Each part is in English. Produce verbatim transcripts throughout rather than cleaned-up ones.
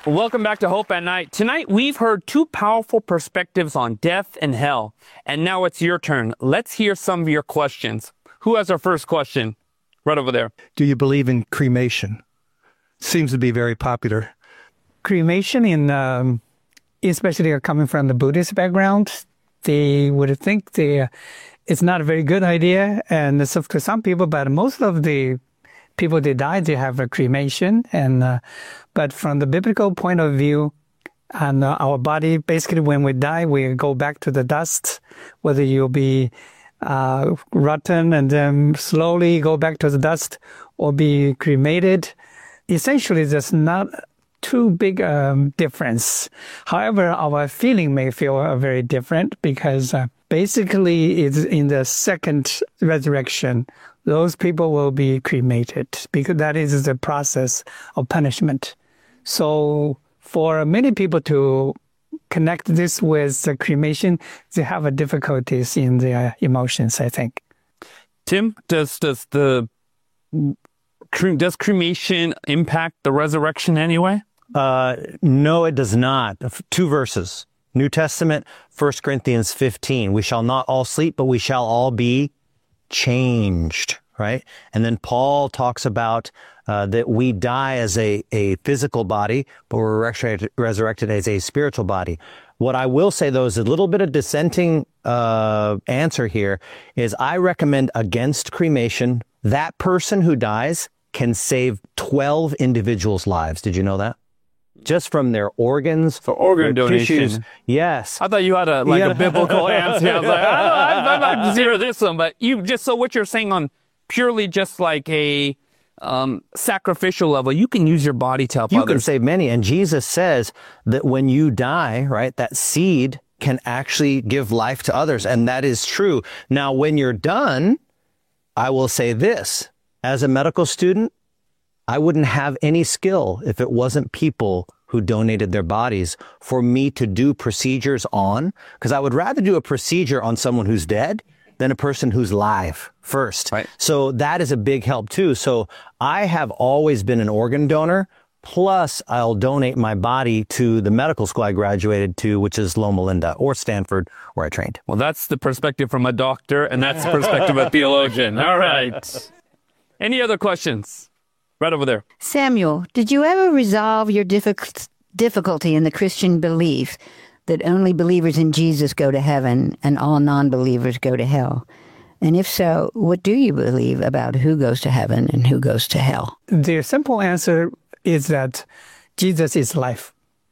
Welcome back to Hope at Night. Tonight, we've heard two powerful perspectives on death and hell. And now it's your turn. Let's hear some of your questions. Who has our first question? Right over there. Do you believe in cremation? Seems to be very popular. Cremation, in um, especially coming from the Buddhist background, they would think they, uh, it's not a very good idea. And so to some people, but most of the people that die, they have a cremation. And uh, but from the biblical point of view, and uh, our body, basically when we die, we go back to the dust, whether you'll be uh, rotten and then slowly go back to the dust or be cremated. Essentially, there's not too big um, difference. However, our feeling may feel uh, very different because uh, basically it's in the second resurrection, those people will be cremated because that is the process of punishment. So for many people to connect this with the cremation, they have a difficulties in their emotions, I think. Tim, does does the does cremation impact the resurrection anyway? Uh, no, it does not. Two verses. New Testament, First Corinthians fifteen. We shall not all sleep, but we shall all be changed, right? And then Paul talks about uh, that we die as a, a physical body, but we're resurrected, resurrected as a spiritual body. What I will say, though, is a little bit of dissenting uh, answer here is I recommend against cremation. That person who dies can save twelve individuals' lives. Did you know that? Just from their organs, for organ donation. Tissues. Yes. I thought you had a like yeah. a biblical answer. I was like, I don't, I'm not to hear this one, but you just so what you're saying on purely just like a um, sacrificial level, you can use your body to help you others. You can save many, and Jesus says that when you die, right, that seed can actually give life to others, and that is true. Now, when you're done, I will say this: as a medical student, I wouldn't have any skill if it wasn't people who donated their bodies for me to do procedures on, because I would rather do a procedure on someone who's dead than a person who's live first. Right. So that is a big help too. So I have always been an organ donor, plus I'll donate my body to the medical school I graduated to, which is Loma Linda or Stanford, where I trained. Well, that's the perspective from a doctor, and that's the perspective of a theologian. All right. Any other questions? Right over there. Samuel, did you ever resolve your difficult, difficulty in the Christian belief that only believers in Jesus go to heaven and all non-believers go to hell? And if so, what do you believe about who goes to heaven and who goes to hell? The simple answer is that Jesus is life.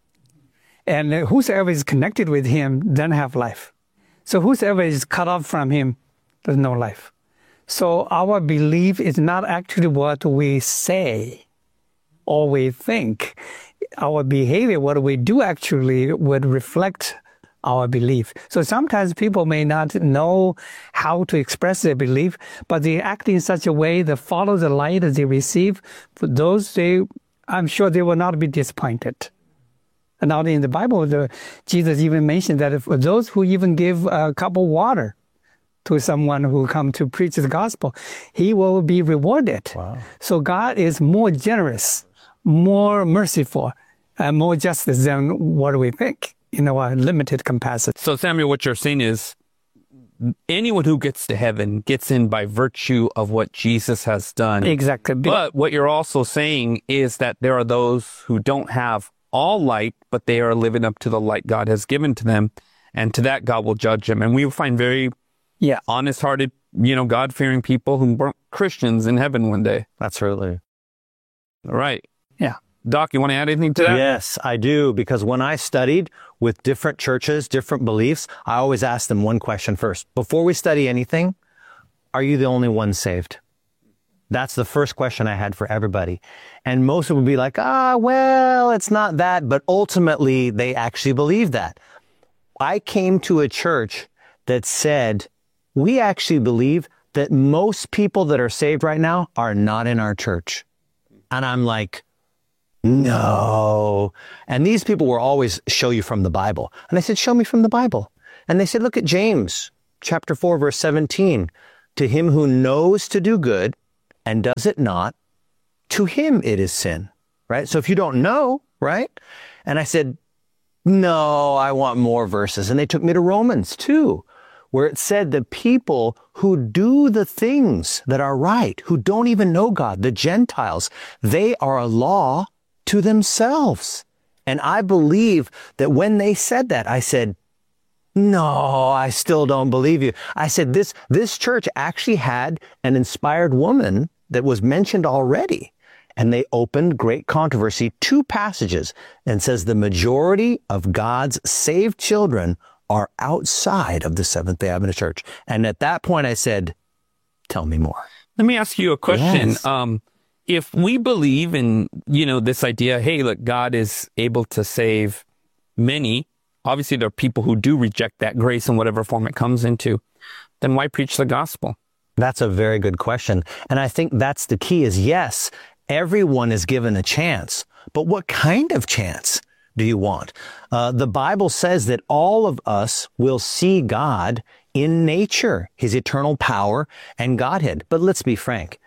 And whosoever is connected with him then have life. So whosoever is cut off from him, there's no life. So our belief is not actually what we say or we think. Our behavior, what we do actually would reflect our belief. So sometimes people may not know how to express their belief, but they act in such a way that follow the light that they receive. For those, they, I'm sure they will not be disappointed. And now in the Bible, the, Jesus even mentioned that for those who even give a cup of water to someone who come to preach the gospel, he will be rewarded. Wow. So God is more generous, more merciful, and more justice than what we think in our limited capacity. So Samuel, what you're saying is anyone who gets to heaven gets in by virtue of what Jesus has done. Exactly. But what you're also saying is that there are those who don't have all light, but they are living up to the light God has given to them. And to that, God will judge them. And we will find very yeah. honest-hearted, you know, God-fearing people who weren't Christians in heaven one day. Absolutely. All right. Yeah. Doc, you want to add anything to that? Yes, I do. Because when I studied with different churches, different beliefs, I always ask them one question first. Before we study anything, are you the only one saved? That's the first question I had for everybody. And most would be like, ah, well, it's not that. But ultimately, they actually believe that. I came to a church that said, we actually believe that most people that are saved right now are not in our church. And I'm like, no. And these people will always show you from the Bible. And I said, show me from the Bible. And they said, look at James chapter four, verse seventeen. To him who knows to do good and does it not, to him it is sin, right? So if you don't know, right? And I said, no, I want more verses. And they took me to Romans two, where it said the people who do the things that are right, who don't even know God, the Gentiles, they are a law to themselves. And I believe that when they said that, I said, no, I still don't believe you. I said, this, this church actually had an inspired woman that was mentioned already. And they opened great controversy, two passages, and says the majority of God's saved children are outside of the Seventh-day Adventist Church. And at that point I said, tell me more. Let me ask you a question. Yes. Um, if we believe in, you know, this idea, hey, look, God is able to save many, obviously there are people who do reject that grace in whatever form it comes into, then why preach the gospel? That's a very good question. And I think that's the key is, yes, everyone is given a chance, but what kind of chance do you want? Uh, the Bible says that all of us will see God in nature, his eternal power and Godhead. But let's be frank.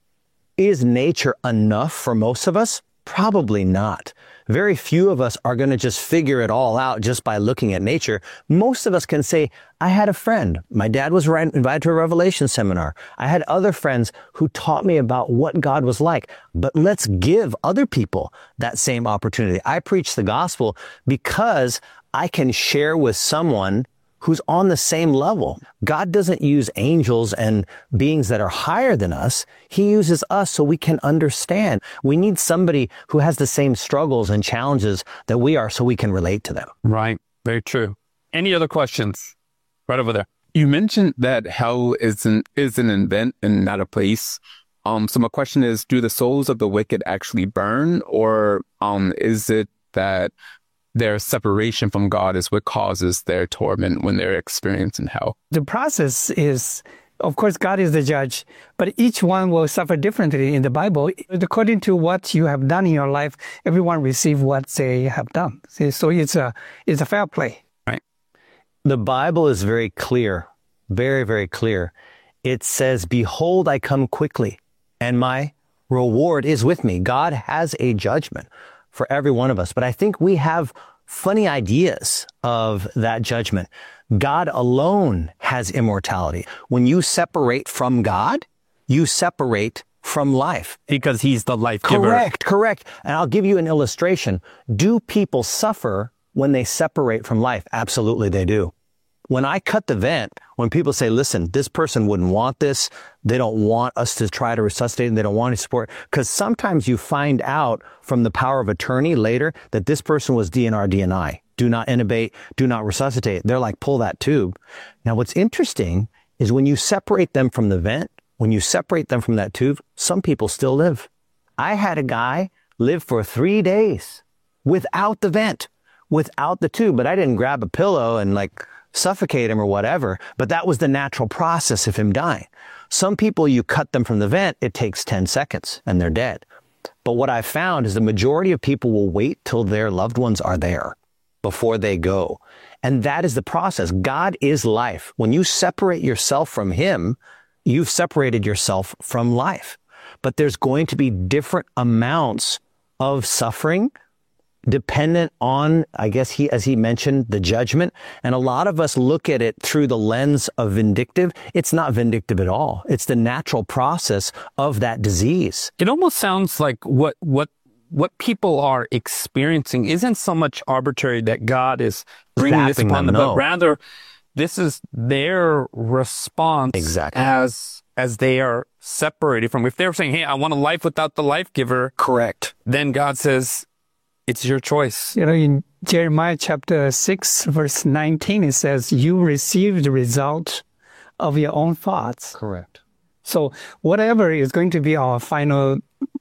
Is nature enough for most of us? Probably not. Very few of us are going to just figure it all out just by looking at nature. Most of us can say, I had a friend. My dad was invited to a Revelation seminar. I had other friends who taught me about what God was like. But let's give other people that same opportunity. I preach the gospel because I can share with someone who's on the same level. God doesn't use angels and beings that are higher than us. He uses us so we can understand. We need somebody who has the same struggles and challenges that we are so we can relate to them. Right. Very true. Any other questions? Right over there. You mentioned that hell is an, is an event and not a place. Um, so my question is, do the souls of the wicked actually burn, or um, is it that their separation from God is what causes their torment when they're experiencing hell? The process is, of course, God is the judge, but each one will suffer differently in the Bible. According to what you have done in your life, everyone receive what they have done. So it's a, it's a fair play. Right. The Bible is very clear, very, very clear. It says, behold, I come quickly, and my reward is with me. God has a judgment for every one of us. But I think we have funny ideas of that judgment. God alone has immortality. When you separate from God, you separate from life. Because he's the life giver. Correct, correct. And I'll give you an illustration. Do people suffer when they separate from life? Absolutely they do. When I cut the vent, when people say, listen, this person wouldn't want this, they don't want us to try to resuscitate them, they don't want any support, because sometimes you find out from the power of attorney later that this person was D N R, D N I. Do not intubate, do not resuscitate. They're like, pull that tube. Now, what's interesting is when you separate them from the vent, when you separate them from that tube, some people still live. I had a guy live for three days without the vent, without the tube, but I didn't grab a pillow and like suffocate him or whatever, but that was the natural process of him dying. Some people, you cut them from the vent, it takes ten seconds and they're dead. But what I found is the majority of people will wait till their loved ones are there before they go. And that is the process. God is life. When you separate yourself from him, you've separated yourself from life. But there's going to be different amounts of suffering dependent on, I guess he, as he mentioned, the judgment. And a lot of us look at it through the lens of vindictive. It's not vindictive at all. It's the natural process of that disease. It almost sounds like what, what, what people are experiencing isn't so much arbitrary that God is bringing this Zapping upon them, them, no. but rather this is their response Exactly. as, as they are separated from. If they're saying, hey, I want a life without the life giver, Correct. then God says, it's your choice. You know, in Jeremiah chapter six, verse nineteen, it says, you receive the result of your own thoughts. Correct. So whatever is going to be our final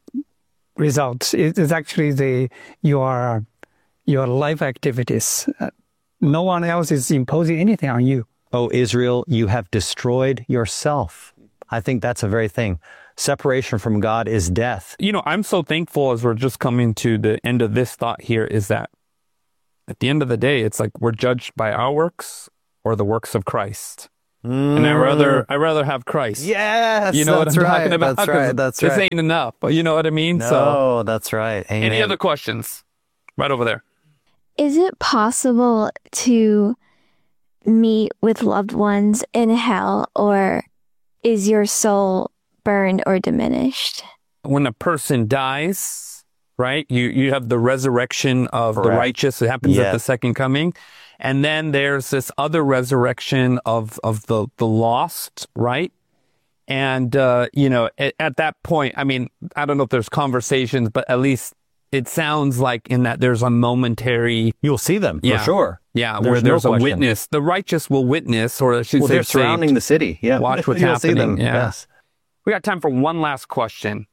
result, it is actually the your your life activities. Uh, no one else is imposing anything on you. Oh, Israel, you have destroyed yourself. I think that's a very thing. Separation from God is death. You know, I'm so thankful as we're just coming to the end of this thought here is that at the end of the day, it's like we're judged by our works or the works of Christ. Mm. And I rather, I rather have Christ. Yes, you know that's what I'm right. talking about? That's right. That's this right. ain't enough, but you know what I mean? No, So, that's right. Amen. any other questions? Right over there. Is it possible to meet with loved ones in hell, or is your soul burned or diminished? When a person dies, right, you, you have the resurrection of Correct. the righteous. It happens Yes. at the second coming. And then there's this other resurrection of, of the, the lost, right? And, uh, you know, at, at that point, I mean, I don't know if there's conversations, but at least it sounds like in that there's a momentary, You'll see them, Yeah. for sure. yeah, There's where no there's a question. witness. The righteous will witness, or I should Well, say they're surrounding saved. the city. Yeah. Watch what's You'll see happening. them. Yeah. Yes. We got time for one last question.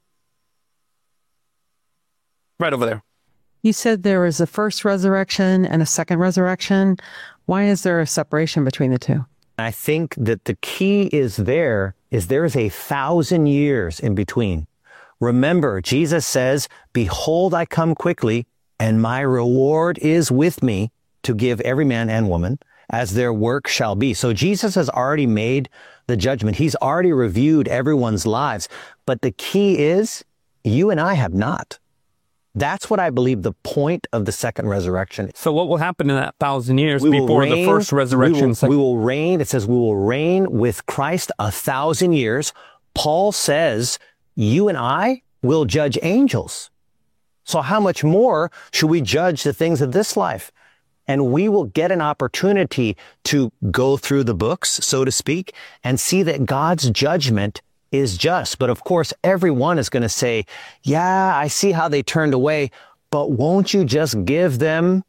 Right over there. You said there was a first resurrection and a second resurrection. Why is there a separation between the two? I think that the key is there is there is a thousand years in between. Remember, Jesus says, behold, I come quickly, and my reward is with me to give every man and woman as their work shall be. So Jesus has already made the judgment. He's already reviewed everyone's lives. But the key is you and I have not. That's what I believe the point of the second resurrection is. So what will happen in that thousand years We will before the reign- first resurrection? We will, we will reign. It says we will reign with Christ a thousand years. Paul says you and I will judge angels. So how much more should we judge the things of this life? And we will get an opportunity to go through the books, so to speak, and see that God's judgment is just. But of course, everyone is going to say, yeah, I see how they turned away, but won't you just give them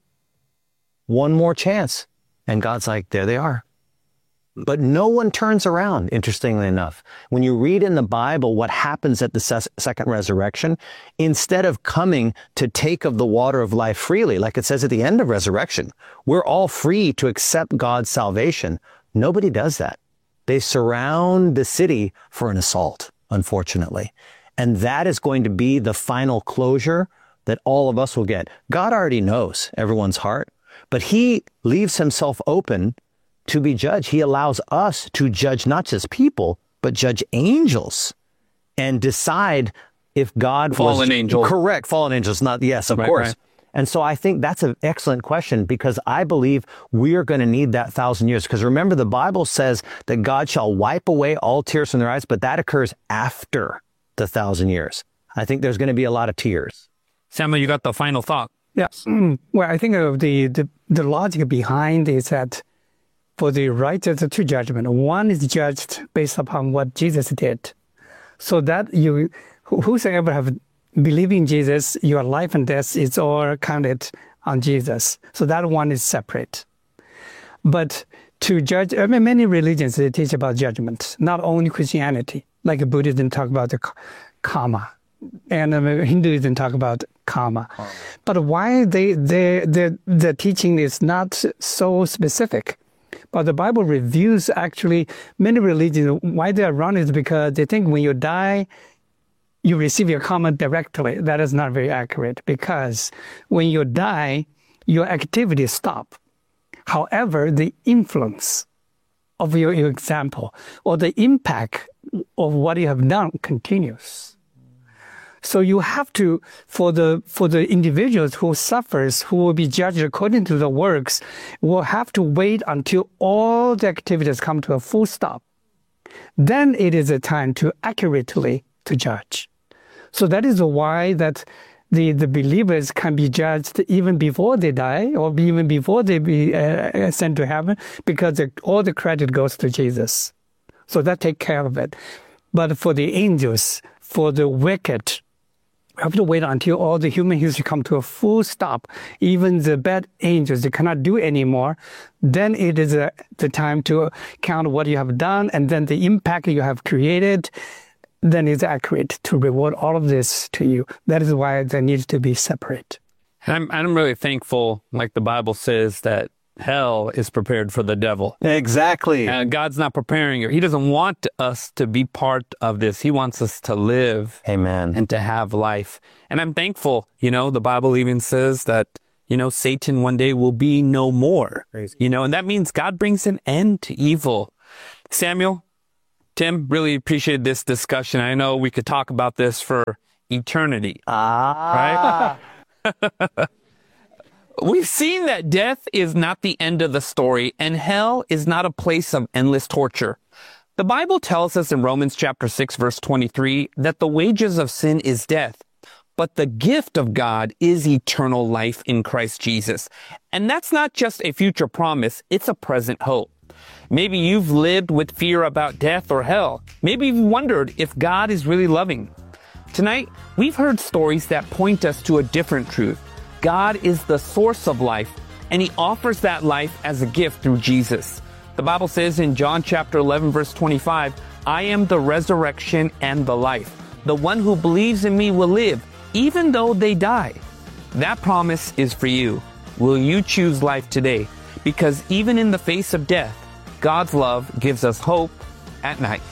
one more chance? And God's like, there they are. But no one turns around, interestingly enough. When you read in the Bible what happens at the ses- second resurrection, instead of coming to take of the water of life freely, like it says at the end of resurrection, we're all free to accept God's salvation. Nobody does that. They surround the city for an assault, unfortunately. And that is going to be the final closure that all of us will get. God already knows everyone's heart, but he leaves himself open to be judged. He allows us to judge not just people, but judge angels and decide if God Fallen was angel. correct. Fallen angels, not yes, of Right, course. right. And so I think that's an excellent question because I believe we are going to need that thousand years. Because remember, the Bible says that God shall wipe away all tears from their eyes, but that occurs after the thousand years. I think there's going to be a lot of tears. Samuel, you got the final thought. Yes. Mm. Well, I think of the, the, the logic behind is that for the righteous, there are two judgments. One is judged based upon what Jesus did. So that you, whosoever have believed in Jesus, your life and death is all counted on Jesus. So that one is separate. But to judge, I mean, many religions, they teach about judgment, not only Christianity, like Buddhism talk about the karma, and um, Hinduism talk about karma. But why they, they, they, the teaching is not so specific. But the Bible reviews actually many religions, why they are wrong is because they think when you die, you receive your karma directly. That is not very accurate because when you die, your activities stop. However, the influence of your, your example or the impact of what you have done continues. So you have to, for the for the individuals who suffers, who will be judged according to the works, will have to wait until all the activities come to a full stop. Then it is a time to accurately to judge. So that is why that the, the believers can be judged even before they die or even before they be uh, sent to heaven because the, all the credit goes to Jesus. So that take care of it. But for the angels, for the wicked, we have to wait until all the human history come to a full stop. Even the bad angels, they cannot do anymore. Then it is uh, the time to count what you have done and then the impact you have created. Then it's accurate to reward all of this to you. That is why they need to be separate. And I'm, I'm really thankful, like the Bible says, that hell is prepared for the devil. Exactly. And God's not preparing you. He doesn't want us to be part of this. He wants us to live Amen. and to have life. And I'm thankful, you know, the Bible even says that, you know, Satan one day will be no more. Crazy. You know, and that means God brings an end to evil. Samuel, Tim, really appreciated this discussion. I know we could talk about this for eternity. Ah. Right? we've seen that death is not the end of the story, and hell is not a place of endless torture. The Bible tells us in Romans chapter six, verse twenty-three, that the wages of sin is death, but the gift of God is eternal life in Christ Jesus. And that's not just a future promise, it's a present hope. Maybe you've lived with fear about death or hell. Maybe you've wondered if God is really loving. Tonight, we've heard stories that point us to a different truth. God is the source of life, and he offers that life as a gift through Jesus. The Bible says in John chapter eleven, verse twenty-five, I am the resurrection and the life. The one who believes in me will live, even though they die. That promise is for you. Will you choose life today? Because even in the face of death, God's love gives us hope at night.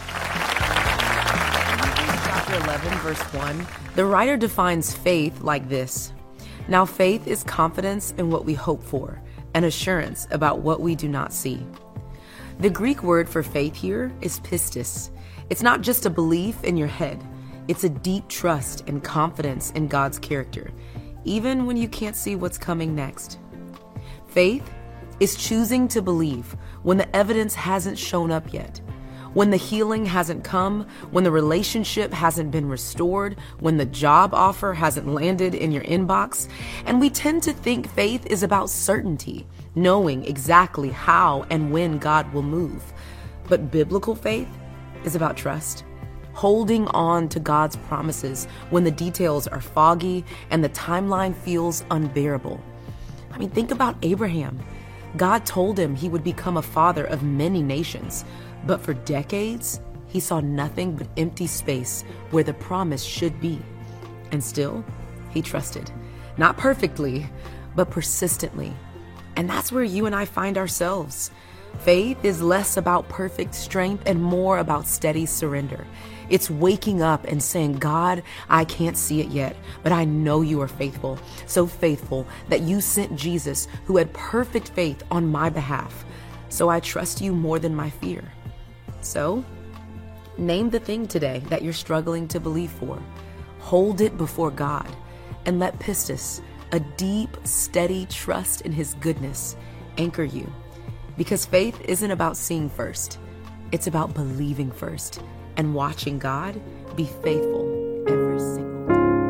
Chapter eleven, verse one, the writer defines faith like this. Now faith is confidence in what we hope for, and assurance about what we do not see. The Greek word for faith here is pistis. It's not just a belief in your head. It's a deep trust and confidence in God's character, even when you can't see what's coming next. Faith is choosing to believe when the evidence hasn't shown up yet, when the healing hasn't come, when the relationship hasn't been restored, when the job offer hasn't landed in your inbox. And we tend to think faith is about certainty, knowing exactly how and when God will move. But biblical faith is about trust, holding on to God's promises when the details are foggy and the timeline feels unbearable. I mean, think about Abraham. God told him he would become a father of many nations, but for decades, he saw nothing but empty space where the promise should be. And still, he trusted, not perfectly, but persistently. And that's where you and I find ourselves. Faith is less about perfect strength and more about steady surrender. It's waking up and saying, God, I can't see it yet, but I know you are faithful. So faithful that you sent Jesus, who had perfect faith on my behalf. So I trust you more than my fear. So name the thing today that you're struggling to believe for. Hold it before God and let pistis, a deep, steady trust in his goodness, anchor you. Because faith isn't about seeing first. It's about believing first and watching God be faithful every single day.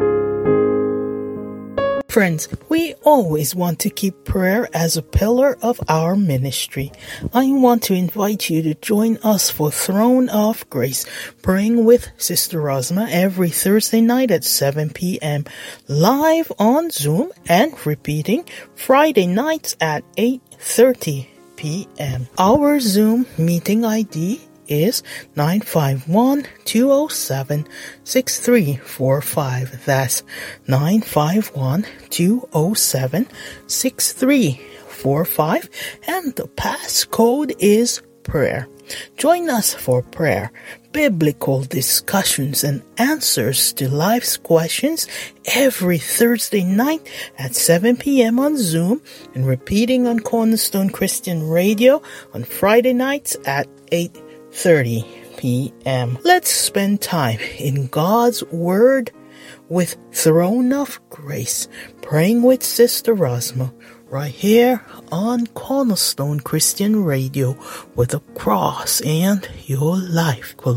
Friends, we always want to keep prayer as a pillar of our ministry. I want to invite you to join us for Throne of Grace, praying with Sister Rosma every Thursday night at seven p.m. live on Zoom and repeating Friday nights at eight thirty p.m. Our Zoom meeting I D is nine five one, two oh seven, six three four five. That's nine five one, two oh seven, six three four five. And the passcode is prayer. Join us for prayer, biblical discussions, and answers to life's questions every Thursday night at seven p.m. on Zoom and repeating on Cornerstone Christian Radio on Friday nights at eight thirty p.m. Let's spend time in God's Word with Throne of Grace, praying with Sister Rosma, right here on Cornerstone Christian Radio, where the cross and your life will